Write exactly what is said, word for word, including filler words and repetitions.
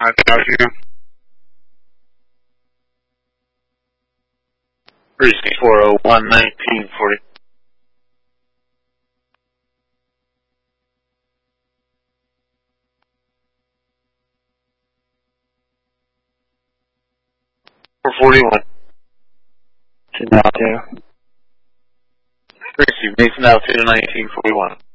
I got you. three six four oh one nineteen forty. four forty-one. To now two. Tracy, Mason Altitude nineteen forty-one.